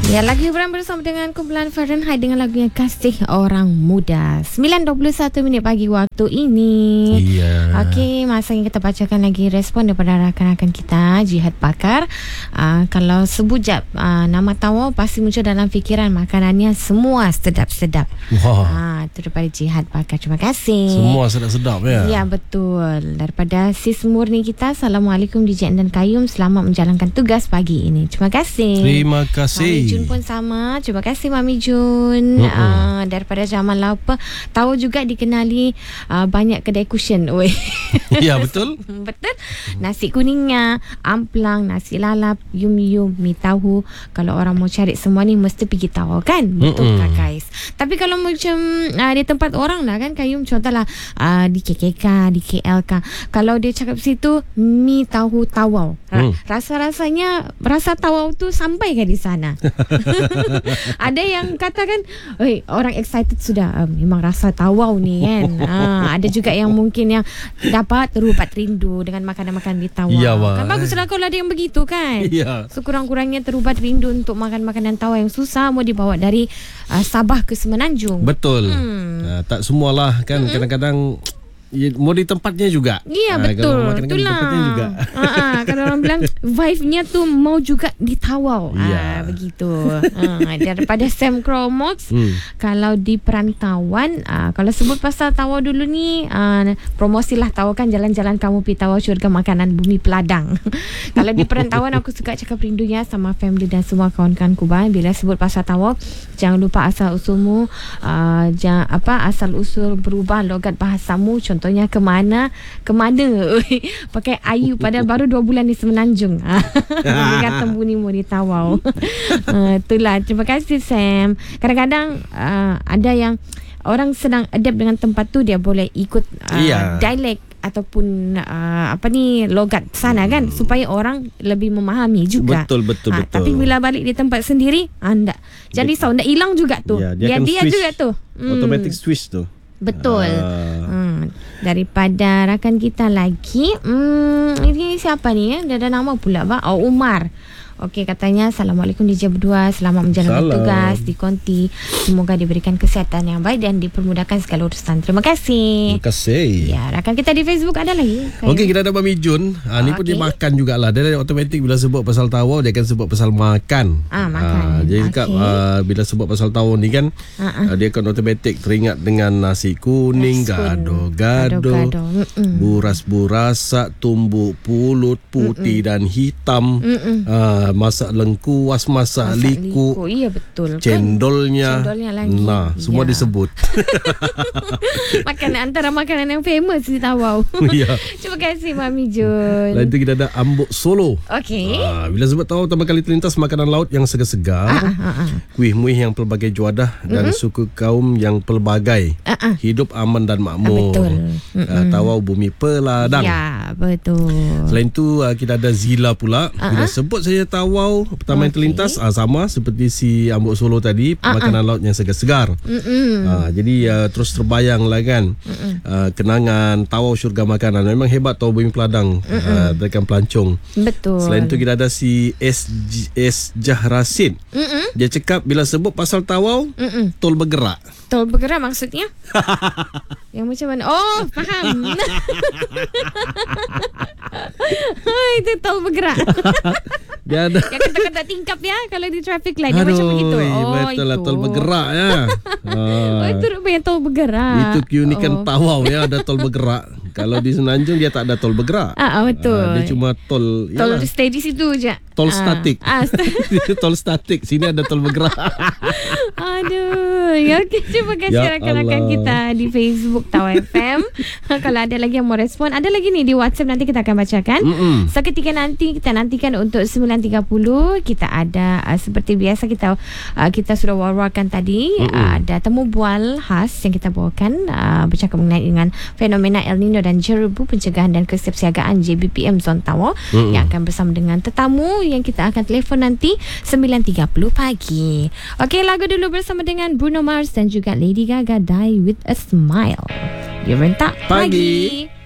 Ya, lagi bersama dengan kumpulan Fahrenheit dengan lagunya Kasih Orang Muda. 9.21 minit pagi waktu ini. Iya. Okey, masanya kita bacakan lagi respon daripada rakan-rakan kita, Jihad Pakar. Kalau sebut jap nama tawau, pasti muncul dalam fikiran makanannya semua sedap-sedap. Wah. Itu daripada Jihad Pakar. Terima kasih. Semua sedap-sedap ya. Ya, betul. Daripada Sis Murni kita, Assalamualaikum DJ dan Kayum, selamat menjalankan tugas pagi ini. Terima kasih. Terima kasih. Mami Jun pun sama. Terima kasih Mami Jun. Daripada zaman Laupa, tahu juga dikenali banyak kedai cushion. Ya, betul. Betul. Nasi kuningnya, amplang, nasi lalap, yum-yum, mi tahu. Kalau orang mau cari semua ni mesti pergi Tawau kan? Betul tak guys? Tapi kalau macam di tempat orang lah kan, Kayum contohlah di KKK, di KLK, kalau dia cakap situ mi tahu Tawau, rasa-rasanya rasa Tawau tu sampai ke di sana? Ada yang katakan, orang excited sudah, memang rasa Tawau ni kan. Ada juga yang mungkin yang dapat terubat rindu dengan makanan-makanan di Tawau. Ya, kan baguslah kalau ada yang begitu kan. Ya. Sekurang-kurangnya terubat rindu untuk makan makanan Tawau yang susah mau dibawa dari Sabah ke Semenanjung. Betul. Tak semualah kan. Kadang-kadang mau di tempatnya juga. Ya, betul. Kalau di tempatnya juga. Kalau orang bilang vibe-nya tu mau juga di Tawau. Begitu. Daripada Sam Cromox, kalau di perantauan, kalau sebut pasal Tawau dulu ni, promosilah Tawau kan, jalan-jalan kamu pergi Tawau, syurga makanan bumi peladang. Kalau di perantauan, aku suka cakap rindunya sama family dan semua kawan-kawanku. Bila sebut pasal Tawau, jangan lupa asal usulmu, asal usul berubah logat bahasamu. Contohnya kemana pakai ayu padahal baru 2 bulan di Semenanjung. Kata bunyi mau di Tawau. Itulah. Terima kasih Sam. Kadang-kadang ada yang orang sedang adapt dengan tempat tu, dia boleh ikut dialek ataupun logat sana kan, supaya orang lebih memahami juga. Betul. Tapi bila balik di tempat sendiri, anda jadi sound hilang juga tu. Dia juga tu. Automatic switch tu. Betul. Daripada rakan kita lagi, ini siapa ni? Dia ada nama pula ba? Umar. Okey, katanya Assalamualaikum DJ berdua, selamat menjalankan tugas di Konti. Semoga diberikan kesihatan yang baik dan dipermudahkan segala urusan. Terima kasih. Terima kasih. Ya, rakan kita di Facebook ada lagi. Okey, kita ada Mami Jun. Ni pun dia makan jugalah. Dia automatik bila sebut pasal Tawau, dia akan sebut pasal makan. Makan. Jadi bila sebut pasal Tawau ni kan, dia akan automatik teringat dengan nasi kuning, gado-gado, buras-burasak, tumbuk pulut, putih dan hitam. Masak lengkuas, masak liku. Iya, betul. Cendolnya lagi. Semua disebut. Antara makanan yang famous di Tawau. Terima kasih Mami Jun. Lain tu kita ada ambuk Solo. Okey. Bila sebut Tawau, pertama kali terlintas makanan laut yang segar-segar, kuih-muih yang pelbagai juadah, dan suku kaum yang pelbagai. Hidup aman dan makmur. Betul. Tawau bumi peladang. Ya, betul. Selain tu kita ada Zila pula. Bila sebut saya Tawau, pertama yang terlintas sama seperti si ambuk Solo tadi, makanan laut yang segar-segar. Jadi terus terbayang lah kan, kenangan Tawau syurga makanan. Memang hebat Tawau bumi peladang, dekat pelancong. Betul. Selain tu kita ada si S Jahrasin. Dia cakap bila sebut pasal Tawau, tol bergerak. Tol bergerak maksudnya? Yang macam mana? Oh, faham. Itu tol bergerak. Dia ada yang kata-kata tingkap ya, kalau di traffic light. Macam begitu. Betul lah, tol bergerak ya. Itu rupanya tol bergerak. Itu keunikan Tawau ya, ada tol bergerak. Kalau di Semenanjung dia tak ada tol bergerak. Betul. Dia cuma tol stay di situ je. Tol statik. Tol statik. Sini ada tol bergerak. Aduh. Okay, terima kasih rakan-rakan kita di Facebook Tawau FM. Kalau ada lagi yang mau respon, ada lagi nih di WhatsApp, nanti kita akan bacakan. Seketika nanti kita nantikan untuk 9.30 kita ada seperti biasa kita sudah war-warkan tadi, ada temu bual khas yang kita bawakan bercakap mengenai dengan fenomena El Nino dan Jerebu, pencegahan dan kesiapsiagaan JBPM Zon Tawau, yang akan bersama dengan tetamu yang kita akan telefon nanti 9.30 pagi. Okey, lagu dulu bersama dengan Bruno Mars dan juga Lady Gaga, Die With A Smile. Dia rentak pagi.